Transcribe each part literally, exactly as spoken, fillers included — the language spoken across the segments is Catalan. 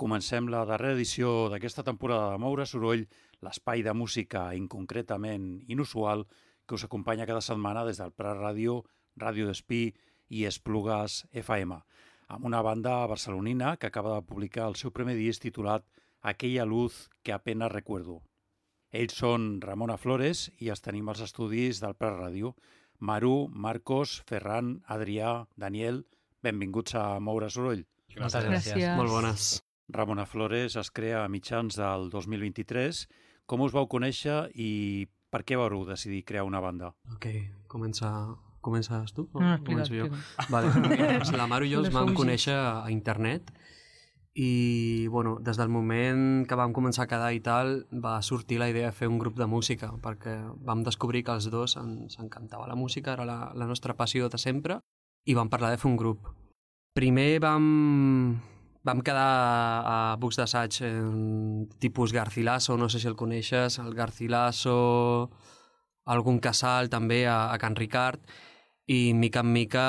comencem la darrera edició d'aquesta temporada de Moure Soroll, l'espai de música inconcretament inusual que us acompanya cada setmana des del Prat Ràdio, Ràdio Despí i Esplugues F M, amb una banda barcelonina que acaba de publicar el seu primer disc titulat Aquella luz que apenas recuerdo. Ells són Ramona Flores i els tenim als estudis del Prat Ràdio. Maru, Marcos, Ferran, Adrià, Daniel, benvinguts a Moure Soroll. Moltes gràcies. Molt bones. Ramona Flores es crea a mitjans del dos mil vint-i-tres. Com us vau conèixer i per què vau decidir crear una banda? Ok, comença... comences tu? O No, explica, començo jo? explica. Vale. La Maru i jo els Les vam fugis. conèixer a internet i, bueno, des del moment que vam començar a quedar i tal, va sortir la idea de fer un grup de música, perquè vam descobrir que els dos ens encantava la música, era la, la nostra passió de sempre, i vam parlar de fer un grup. Primer vam, vam quedar a Bucs d'Assaig en tipus Garcilaso, no sé si el coneixes, el Garcilaso, algun casal també a, a Can Ricard, i mica en mica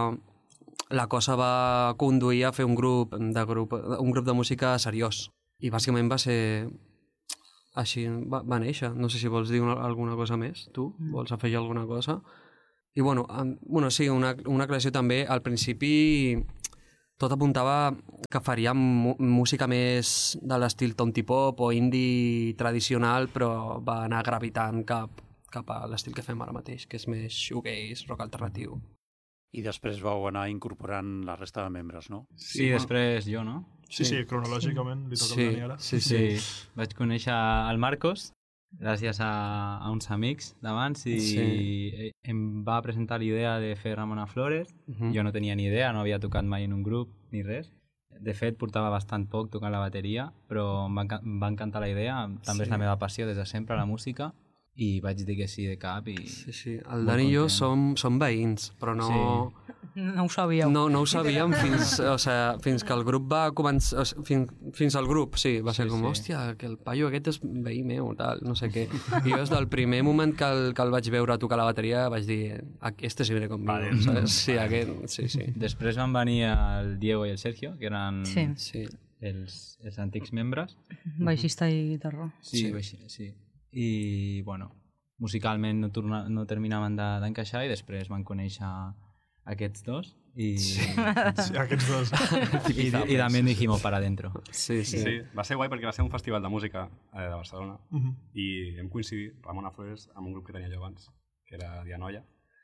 la cosa va conduir a fer un grup de, grup, un grup de música seriós. I bàsicament va ser així, va, va néixer. No sé si vols dir una, alguna cosa més, tu? Vols afegir alguna cosa? I bueno, en, bueno sí, una, una aclaració també. Al principi tot apuntava que faríem música més de l'estil tontipop o indie tradicional, però va anar gravitant cap, cap a l'estil que fem ara mateix, que és més shoegaze, rock alternatiu. I després vau anar incorporant la resta de membres, no? Sí, sí, després jo, no? Sí, sí, cronològicament li toca Sí, el Dani ara. sí, sí. Sí, vaig conèixer el Marcos gràcies a, a uns amics d'abans i Sí. em va presentar l'idea de fer Ramona Flores. Mhm. Jo no tenia ni idea, no havia tocat mai en un grup ni res. De fet, portava bastant poc tocant la bateria, però em va, enca- em va encantar la idea. També Sí. és la meva passió des de sempre, la música, i vaig dir que sí de cap. I... Sí, sí. El Molt Dani i jo content. som, som veïns, però no... Sí. No ho sabíeu. No, no ho sabíem fins, o sea, fins que el grup va començar... O sigui, fins, fins al grup, sí, va ser Sí, com, sí. hòstia, que el paio aquest és veí meu, tal, no sé què. I jo des del primer moment que el, que el vaig veure tocar la bateria vaig dir, este sí viene conmigo, Vale. ¿sabes? Sí, aquest, sí, sí. Després van venir el Diego i el Sergio, que eren Sí. Sí, els, els antics membres. Baixista i guitarra. Sí, Sí. sí. sí. I, bueno, musicalment no, torna, no terminaven de- d'encaixar i després van conèixer aquests dos i, Sí, aquests dos. i, i també dijimos para adentro. sí, sí. Sí, va ser guai perquè va ser un festival de música eh, de Barcelona Mhm. i vam coincidir, Ramona Flores, amb un grup que tenia jo abans, que era Dianoia,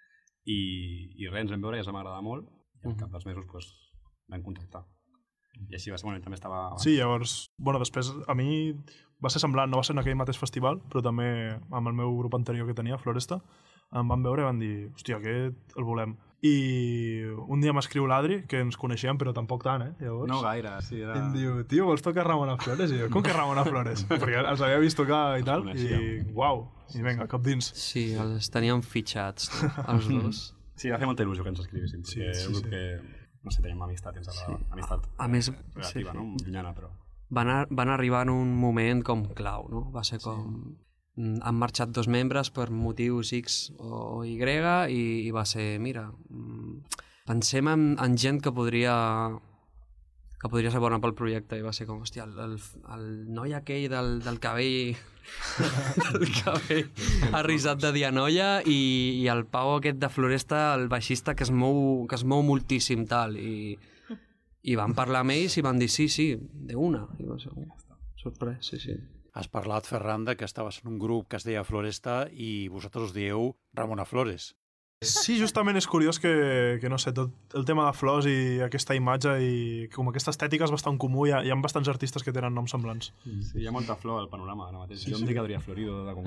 i, i res, ens vam veure i ens vam agradar molt, i al cap dels mesos pues, vam contactar. I així va ser, bueno, ell també estava abans. Sí, llavors, bueno, després a mi va ser semblant, no va ser en aquell mateix festival, però també amb el meu grup anterior que tenia, Floresta, em van veure i van dir, hòstia, aquest el volem. I un dia m'escriu l'Adri, que ens coneixíem, però tampoc tant, eh? Llavors, No gaire, sí, i era... em diu, tio, vols tocar Ramona Flores? I jo, com que Ramona Flores? Perquè els havia vist tocar i tal, i coneixíem. uau, i vinga, cap dins. Sí, els teníem fitxats, no? Els dos. Sí, va fer molta il·lusió que ens escrivissin, Sí, perquè sí, era un grup sí. que, no sé, teníem amistat, ens agradava, amistat A més, eh, relativa, sí. no? Llunyana, però... Van, a, van arribar en un moment com clau, no? Va ser com... Sí. Han marxat dos membres per motius X o Y i, i va ser, mira, mm, pensem en, en gent que podria que podria ser bona pel projecte i va ser com, hòstia, el, el, el noi aquell del, del cabell del cabell arrisat de Dianoia i, i el Pau aquest de Floresta, el baixista que es mou, que es mou moltíssim tal i, i van parlar amb ells i van dir sí, sí, de una i va ser sorprès, sí, sí. Has parlat, Ferran, de que estaves en un grup que es deia Floresta i vosaltres us dieu Ramona Flores. Sí, justament és curiós que, que no sé, tot el tema de flors i aquesta imatge i com aquesta estètica és bastant comú, hi ha, hi ha bastants artistes que tenen noms semblants. Sí, hi ha molta flor al panorama ara mateix. Sí, jo sí. em dic Adrià Florido de com...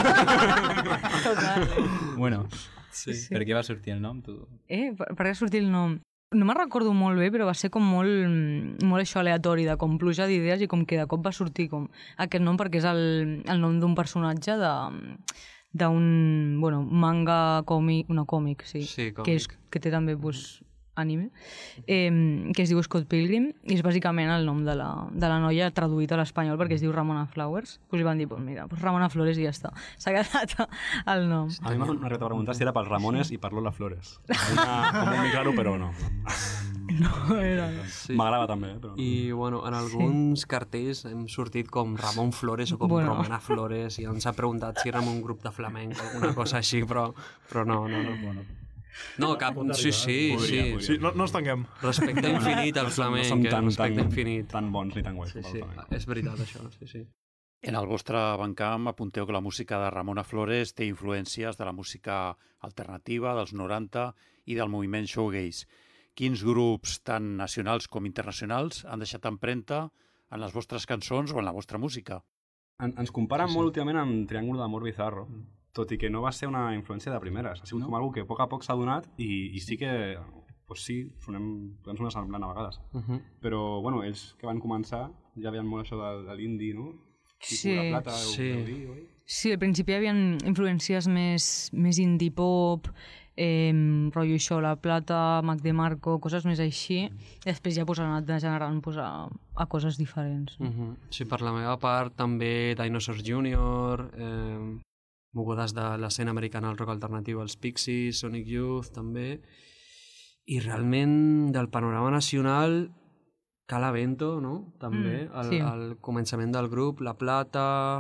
Bueno, Sí. Sí. per què va sortir el nom, tu? Eh, per, per què ha sortit el nom? No me'n recordo molt bé, però va ser com molt, molt això aleatori, de com pluja d'idees i com que de cop va sortir com aquest nom perquè és el, el nom d'un personatge de d'un, bueno, manga còmic, no còmic, sí, Sí, còmic. que, és, que té també pues, anime, eh, que es diu Scott Pilgrim i és bàsicament el nom de la, de la noia traduït a l'espanyol perquè es diu Ramona Flowers. Pues li van dir, pues mira, pues Ramona Flores i ja està. S'ha quedat el nom. A mi m'ha arribat a preguntar si era pels Ramones i per Lola Flores. Una, com un mic raro, però no. No, era... Sí. M'agrada també, eh, però... I, bueno, en alguns sí. cartells hem sortit com Ramon Flores o com Bueno. Romana Flores i ens ha preguntat si érem un grup de flamenc o alguna cosa així, però, però no, no, no. Bueno, No, cap... Sí, sí, Podria, sí. podria. Sí, no, no ens tanquem. Respecte infinit al no flamenc, som eh? tan, Respecte tan, infinit. tan bons ni tan guais Sí, com sí, el flamenc. és veritat això, sí, sí. En el vostre bancamp apunteu que la música de Ramona Flores té influències de la música alternativa dels noranta i del moviment showgaze. Quins grups tant nacionals com internacionals han deixat empremta en les vostres cançons o en la vostra música? En, ens comparen Sí, sí. molt últimament amb Triángulo d'Amor Bizarro, tot i que no va ser una influència de primeres. Ha sigut No? com algo que a poc a poc s'ha donat i, i sí que, pues sí, sonem, podem sonar semblant a vegades. Uh -huh. Però, bueno, ells que van començar ja veien molt això de, de l'indi, no? Tipus Sí, La Plata, sí. ho dir, oi? Sí, al principi hi havia influències més, més indie pop, eh, rotllo això, La Plata, Mac DeMarco, coses més així. I després ja pues, han anat degenerant pues, a, a coses diferents. Uh -huh. Sí, per la meva part també Dinosaurs júnior, eh, mogudes de l'escena americana al rock alternatiu, els Pixies, Sonic Youth també, i realment del panorama nacional Calavento, no? També, Mm, al, sí. al començament del grup, La Plata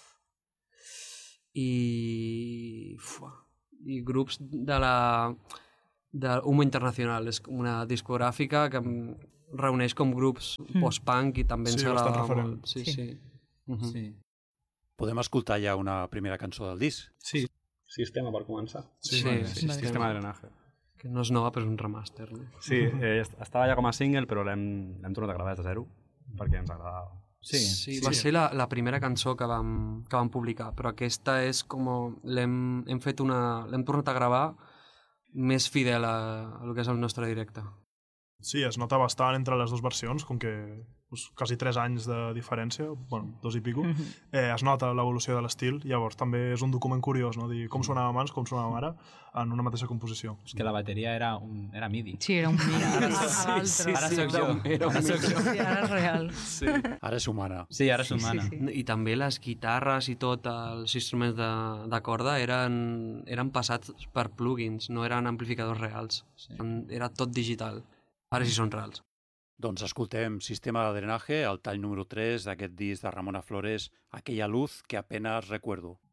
i... Fua, i grups de la de Humo Internacional, és una discogràfica que em reuneix com grups Mm. post-punk i també ens Sí, bastant agrada referent. molt. Sí, Sí. sí. Uh -huh. Sí. Podem escoltar ja una primera cançó del disc? Sí, sistema per començar. Sí, vale, sí, vale. Sistema de drenaje. que no és nova, però és un remaster. No? Sí, eh, est- estava ja com a single, però l'hem l'hem tornat a gravar des de zero, perquè ens agradava. Sí, Sí, sí. va ser la, la primera cançó que vam, que vam publicar, però aquesta és com... L'hem hem fet una... L'hem tornat a gravar més fidel a, a el que és el nostre directe. Sí, es nota bastant entre les dues versions, com que pues, quasi tres anys de diferència, bueno, dos i pico, Mhm. eh, es nota l'evolució de l'estil, llavors també és un document curiós, no? Dir com sonava abans, com sonava ara, en una mateixa composició. És que la bateria era, un, era MIDI. Sí, era un mini. Ara, a l'altre. sí, ara sí, sóc era jo. un- era un Ara sóc jo. Sí, ara és real. Sí. Ara és humana. Sí, ara és Sí, humana. sí, sí. I també les guitarres i tot els instruments de, de corda eren, eren passats per plugins, no eren amplificadors reals. Sí. Era tot digital. Ara sí són reals. Doncs escoltem Sistema de Drenaje, el tall número tres d'aquest disc de Ramona Flores, Aquella luz que apenas recuerdo.